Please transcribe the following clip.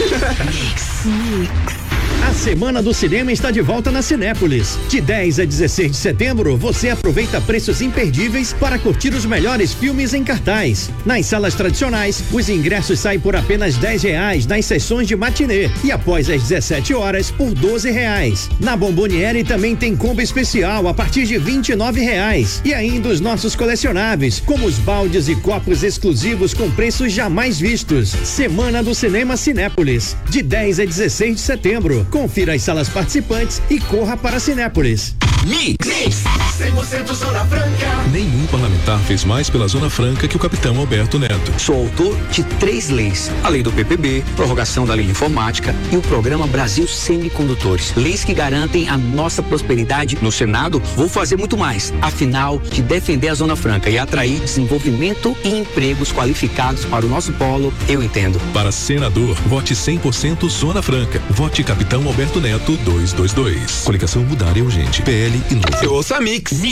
A Semana do Cinema está de volta na Cinépolis. De 10 a 16 de setembro, você aproveita preços imperdíveis para curtir os melhores filmes em cartaz. Nas salas tradicionais, os ingressos saem por apenas R$10 nas sessões de matinê e após as 17 horas por R$12. Na Bomboniere também tem combo especial a partir de R$29. E ainda os nossos colecionáveis, como os baldes e copos exclusivos com preços jamais vistos. Semana do Cinema Cinépolis, de 10 a 16 de setembro. Confira as salas participantes e corra para a Cinépolis. Mix 100% Zona Franca. Nenhum parlamentar fez mais pela Zona Franca que o capitão Alberto Neto. Sou autor de 3 leis: a lei do PPB, prorrogação da lei de informática e o programa Brasil Semicondutores. Leis que garantem a nossa prosperidade. No Senado, vou fazer muito mais. Afinal, de defender a Zona Franca e atrair desenvolvimento e empregos qualificados para o nosso polo, eu entendo. Para senador, vote 100% Zona Franca. Vote capitão Alberto Neto 222. Coligação Mudar é urgente. PL e Novo. Eu ouço a Mix.